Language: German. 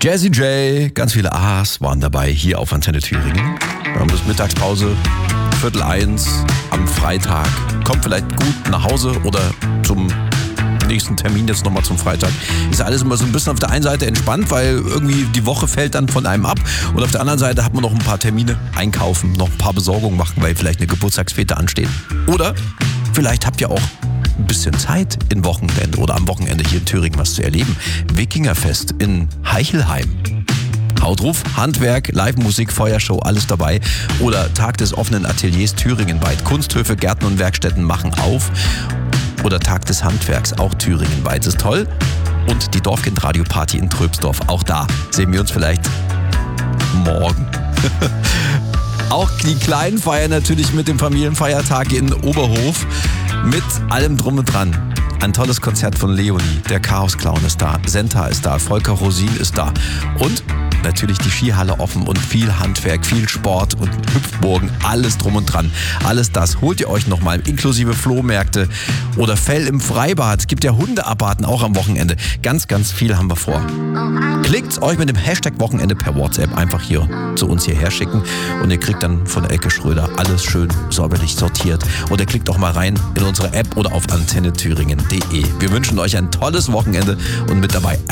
Jazzy J, ganz viele A's waren dabei hier auf Antenne Thüringen. Wir haben das Mittagspause, 12:45 am Freitag. Kommt vielleicht gut nach Hause oder zum nächsten Termin jetzt nochmal zum Freitag. Ist alles immer so ein bisschen auf der einen Seite entspannt, weil irgendwie die Woche fällt dann von einem ab. Und auf der anderen Seite hat man noch ein paar Termine einkaufen, noch ein paar Besorgungen machen, weil vielleicht eine Geburtstagsfete ansteht. Oder vielleicht habt ihr auch ein bisschen Zeit im Wochenende oder am Wochenende hier in Thüringen was zu erleben. Wikingerfest in Heichelheim. Hautruf, Handwerk, Live-Musik, Feuershow, alles dabei. Oder Tag des offenen Ateliers thüringenweit. Kunsthöfe, Gärten und Werkstätten machen auf. Oder Tag des Handwerks, auch thüringenweit. Das ist toll. Und die Dorfkind-Radio-Party in Tröbsdorf, auch da sehen wir uns vielleicht morgen. Auch die Kleinen feiern natürlich mit dem Familienfeiertag in Oberhof. Mit allem drum und dran. Ein tolles Konzert von Leonie, der Chaos-Clown ist da, Senta ist da, Volker Rosin ist da und natürlich die Skihalle offen und viel Handwerk, viel Sport und Hüpfburgen, alles drum und dran. Alles das holt ihr euch nochmal, inklusive Flohmärkte oder Fell im Freibad. Es gibt ja Hundeabarten auch am Wochenende. Ganz, ganz viel haben wir vor. Klickt's euch mit dem Hashtag Wochenende per WhatsApp einfach hier zu uns hierher schicken und ihr kriegt dann von Elke Schröder alles schön säuberlich sortiert. Und ihr klickt auch mal rein in unsere App oder auf antennethüringen.de. Wir wünschen euch ein tolles Wochenende und mit dabei